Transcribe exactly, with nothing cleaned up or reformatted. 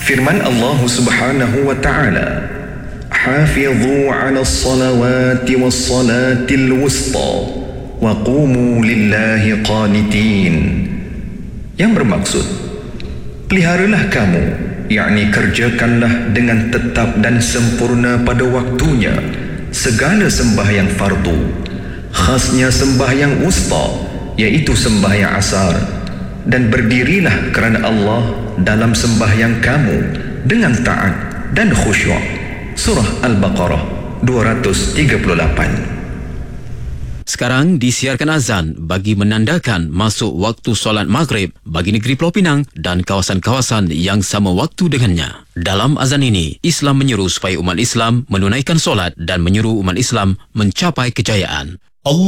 Firman Allah Subhanahu wa taala, "Hafidhu 'alas salawati was salatil wusta wa qumu lillahi qanitin." Yang bermaksud, peliharalah kamu, yakni kerjakanlah dengan tetap dan sempurna pada waktunya segala sembahyang fardu, khasnya sembahyang wusta, iaitu sembahyang asar, dan berdirilah kerana Allah dalam sembahyang kamu dengan taat dan khusyuk. Surah Al-Baqarah dua ratus tiga puluh lapan. Sekarang disiarkan azan bagi menandakan masuk waktu solat maghrib bagi negeri Pulau Pinang dan kawasan-kawasan yang sama waktu dengannya. Dalam azan ini, Islam menyeru supaya umat Islam menunaikan solat dan menyeru umat Islam mencapai kejayaan.